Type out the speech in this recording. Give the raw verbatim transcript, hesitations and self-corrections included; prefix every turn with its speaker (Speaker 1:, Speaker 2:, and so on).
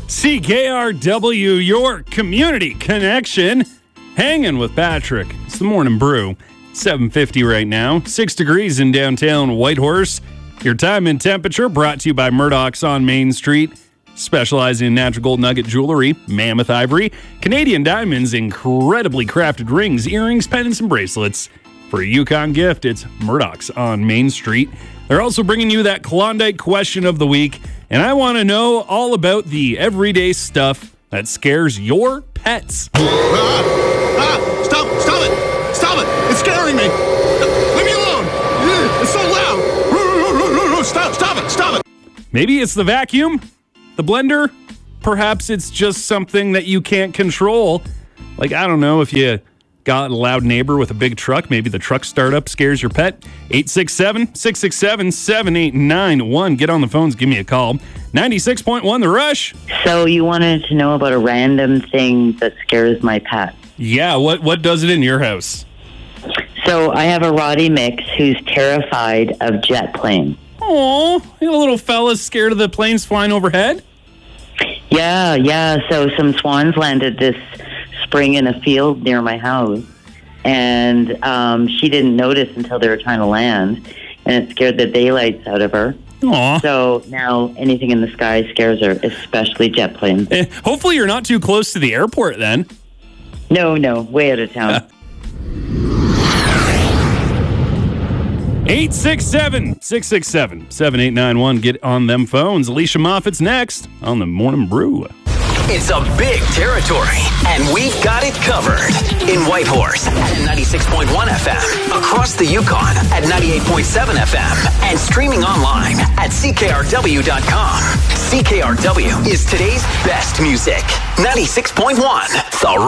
Speaker 1: C K R W, your community connection. Hanging with Patrick. It's the Morning Brew. seven fifty right now. Six degrees in downtown Whitehorse. Your time and temperature brought to you by Murdoch's on Main Street. Specializing in natural gold nugget jewelry, mammoth ivory, Canadian diamonds, incredibly crafted rings, earrings, pendants, and bracelets. For a Yukon gift, it's Murdoch's on Main Street. They're also bringing you that Klondike question of the week. And I want to know all about the everyday stuff that scares your pets.
Speaker 2: Ah, ah, stop, stop it, stop it, it's scaring me. Leave me alone, it's so loud. Stop, stop it, stop it.
Speaker 1: Maybe it's the vacuum, the blender. Perhaps it's just something that you can't control. Like, I don't know, if you got a loud neighbor with a big truck, maybe the truck startup scares your pet. eight six seven, six six seven, seven eight nine one. Get on the phones, give me a call. ninety-six point one The Rush.
Speaker 3: So you wanted to know about a random thing that scares my pet.
Speaker 1: Yeah, what, what does it in your house?
Speaker 3: So I have a Roddy mix who's terrified of jet planes.
Speaker 1: Oh, a little fella's scared of the planes flying overhead?
Speaker 3: Yeah, yeah. So some swans landed this spring in a field near my house, and um, she didn't notice until they were trying to land, and it scared the daylights out of her.
Speaker 1: Aww.
Speaker 3: So now anything in the sky scares her, especially jet planes.
Speaker 1: Eh, hopefully you're not too close to the airport then.
Speaker 3: No, no, way out of town.
Speaker 1: eight six seven, six six seven, seven eight nine one. Get on them phones. Alicia Moffat's next on the Morning Brew.
Speaker 4: It's a big territory, and we've got it covered. In Whitehorse at ninety-six point one F M, across the Yukon at ninety-eight point seven F M, and streaming online at C K R W dot com. C K R W is today's best music. ninety-six point one The